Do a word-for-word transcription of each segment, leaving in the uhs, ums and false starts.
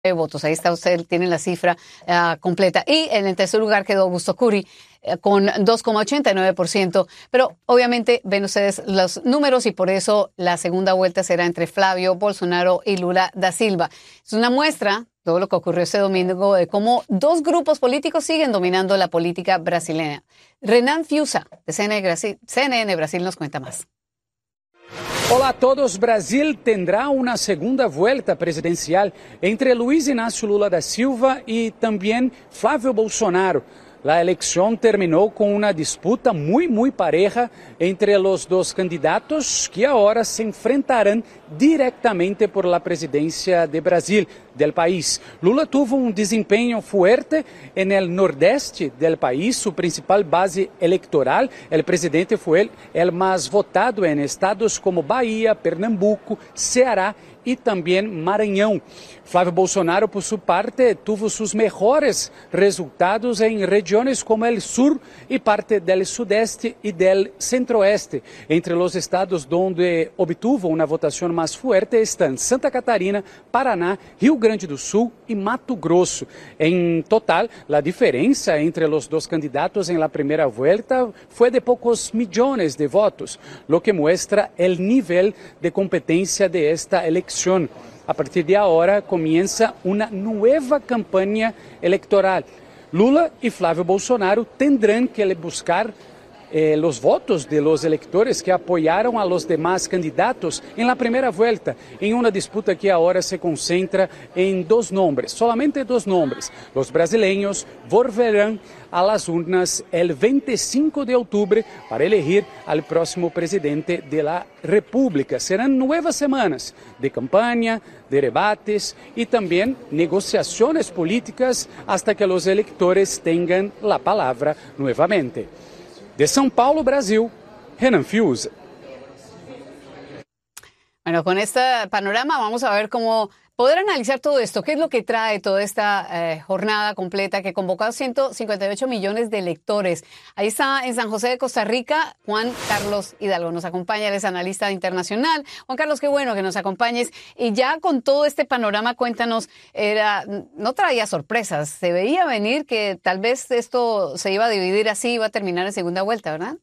de votos. Ahí está, usted tiene la cifra uh, completa. Y en el tercer lugar quedó Augusto Curi uh, con dos coma ochenta y nueve por ciento. Pero obviamente ven ustedes los números y por eso la segunda vuelta será entre Flavio Bolsonaro y Lula da Silva. Es una muestra, todo lo que ocurrió este domingo, de cómo dos grupos políticos siguen dominando la política brasileña. Renan Fiuza, de C N N Brasil, C N N Brasil, nos cuenta más. Olá a todos. Brasil tendrá uma segunda vuelta presidencial entre Luiz Inácio Lula da Silva e também Flávio Bolsonaro. La elección terminó con una disputa muy, muy pareja entre los dos candidatos que ahora se enfrentarán directamente por la presidencia de Brasil, del país. Lula tuvo un desempeño fuerte en el nordeste del país, su principal base electoral. El presidente fue el, el más votado en estados como Bahía, Pernambuco, Ceará y también Maranhão. Flávio Bolsonaro, por su parte, tuvo sus mejores resultados en regiones como el sur y parte del sudeste y del centro-oeste. Entre los estados donde obtuvo una votación más fuerte están Santa Catarina, Paraná, Rio Grande do Sul y Mato Grosso. En total, la diferencia entre los dos candidatos en la primera vuelta fue de pocos millones de votos, lo que muestra el nivel de competencia de esta elección. A partir de ahora comienza una nueva campaña electoral. Lula y Flávio Bolsonaro tendrán que buscar eh, los votos de los electores que apoyaron a los demás candidatos en la primera vuelta, en una disputa que ahora se concentra en dos nombres, solamente dos nombres. Los brasileños volverán a las urnas el veinticinco de octubre para elegir al próximo presidente de la República. Serán nuevas semanas de campaña, de debates y también negociaciones políticas hasta que los electores tengan la palabra nuevamente. De São Paulo, Brasil, Renan Fiuza. Bueno, con este panorama vamos a ver cómo poder analizar todo esto. ¿Qué es lo que trae toda esta eh, jornada completa que convocó a ciento cincuenta y ocho millones de electores? Ahí está en San José de Costa Rica Juan Carlos Hidalgo. Nos acompaña, él es analista internacional. Juan Carlos, qué bueno que nos acompañes. Y ya con todo este panorama, cuéntanos, era, no traía sorpresas. Se veía venir que tal vez esto se iba a dividir así, iba a terminar en segunda vuelta, ¿verdad?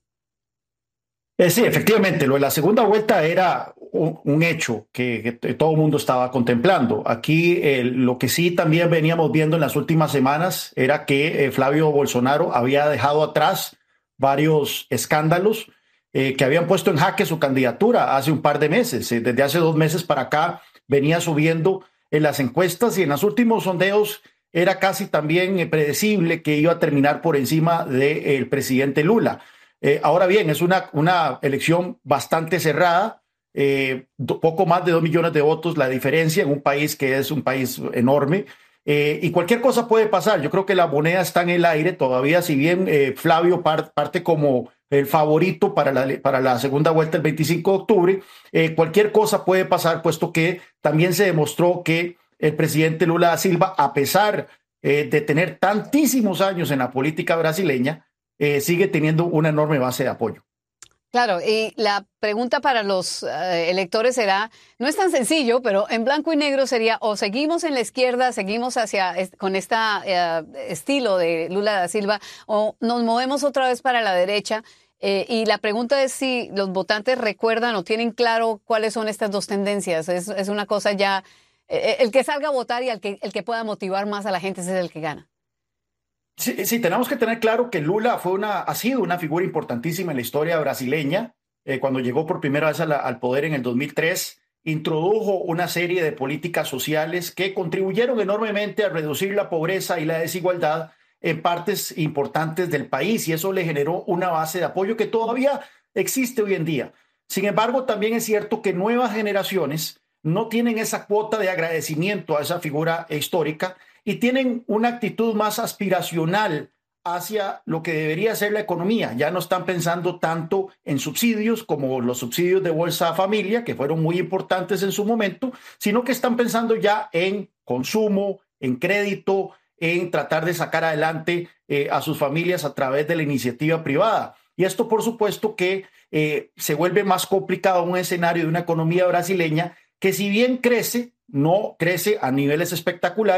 Eh, sí, efectivamente, lo de la segunda vuelta era un, un hecho que, que todo el mundo estaba contemplando. Aquí eh, lo que sí también veníamos viendo en las últimas semanas era que eh, Flávio Bolsonaro había dejado atrás varios escándalos eh, que habían puesto en jaque su candidatura hace un par de meses. Eh, desde hace dos meses para acá venía subiendo en las encuestas y en los últimos sondeos era casi también eh, predecible que iba a terminar por encima del eh, presidente Lula. Eh, ahora bien, es una, una elección bastante cerrada, eh, do, poco más de dos millones de votos la diferencia en un país que es un país enorme eh, y cualquier cosa puede pasar. Yo creo que la moneda está en el aire todavía, si bien eh, Flavio part, parte como el favorito para la, para la segunda vuelta el veinticinco de octubre, eh, cualquier cosa puede pasar, puesto que también se demostró que el presidente Lula da Silva, a pesar eh, de tener tantísimos años en la política brasileña, Eh, sigue teniendo una enorme base de apoyo. Claro, y la pregunta para los uh, electores será, no es tan sencillo, pero en blanco y negro sería o seguimos en la izquierda, seguimos hacia con este uh, estilo de Lula da Silva, o nos movemos otra vez para la derecha. Eh, y la pregunta es si los votantes recuerdan o tienen claro cuáles son estas dos tendencias. Es, es una cosa ya, eh, el que salga a votar y el que, el que pueda motivar más a la gente ese es el que gana. Sí, sí, tenemos que tener claro que Lula fue una, ha sido una figura importantísima en la historia brasileña. Eh, cuando llegó por primera vez a la, al poder en el dos mil tres, introdujo una serie de políticas sociales que contribuyeron enormemente a reducir la pobreza y la desigualdad en partes importantes del país, y eso le generó una base de apoyo que todavía existe hoy en día. Sin embargo, también es cierto que nuevas generaciones no tienen esa cuota de agradecimiento a esa figura histórica y tienen una actitud más aspiracional hacia lo que debería ser la economía. Ya no están pensando tanto en subsidios como los subsidios de Bolsa Familia, que fueron muy importantes en su momento, sino que están pensando ya en consumo, en crédito, en tratar de sacar adelante eh, a sus familias a través de la iniciativa privada. Y esto, por supuesto, que eh, se vuelve más complicado un escenario de una economía brasileña que, si bien crece, no crece a niveles espectaculares.